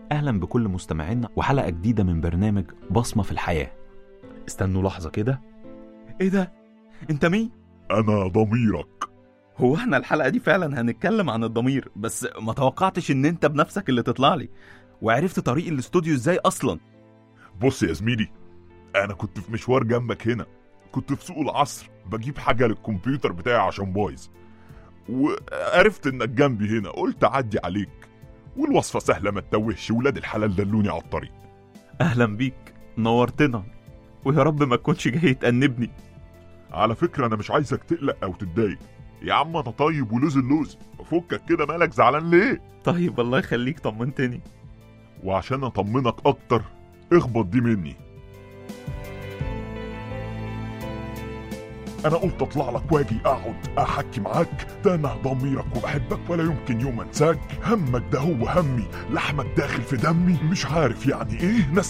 أهلا بكل مستمعينا وحلقة جديدة من برنامج بصمة في الحياة. استنوا لحظة كده. ايه ده؟ انت مين؟ أنا ضميرك. هو احنا الحلقة دي فعلا هنتكلم عن الضمير، بس ما توقعتش ان انت بنفسك اللي تطلع لي. وعرفت طريق الاستوديو ازاي اصلا؟ بص يا زميلي، أنا كنت في مشوار جنبك هنا، كنت في سوق العصر بجيب حاجة للكمبيوتر بتاعي عشان بايظ، وعرفت إنك جنبي هنا، قلت أعدي عليك، والوصفة سهلة ما تتوهش، ولاد الحلال دلوني على الطريق. اهلا بيك، نورتنا، ويا رب ما تكونش جاي تأنبني. على فكرة أنا مش عايزك تقلق أو تتضايق يا عم، أنا طيب ولوز اللوز، فكك كده، مالك زعلان ليه؟ طيب الله يخليك، طمنتني. وعشان أطمنك أكتر اخبط دي مني. أنا قلت أطلع لك واجي أقعد أحكي معاك، ده أنا ضميرك وبحبك ولا يمكن يوم أنساك، همك ده هو همي، لحمك داخل في دمي، مش عارف يعني إيه